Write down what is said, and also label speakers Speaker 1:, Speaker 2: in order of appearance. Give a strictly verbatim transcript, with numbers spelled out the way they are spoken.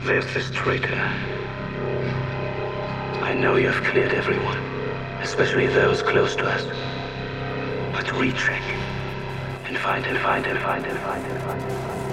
Speaker 1: There's this traitor. I know you have cleared everyone, especially those close to us. But recheck and find and find and find and find and find and find.